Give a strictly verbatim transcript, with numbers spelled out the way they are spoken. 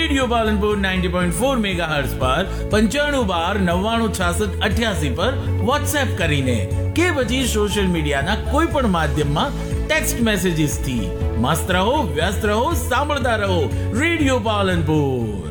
Radio Palanpur ninety point four megahertz પર પંચાણું બાર નવ્વાણું છાસઠ અઠ્યાસી પર વોટ્સએપ કરીને કે પછી સોશિયલ મીડિયાના કોઈ પણ માધ્યમમાં ટેક્સ્ટ મેસેજીસ થી. મસ્ત રહો, વ્યસ્ત રહો, સાંભળતા રહો રેડિયો પાલનપુર.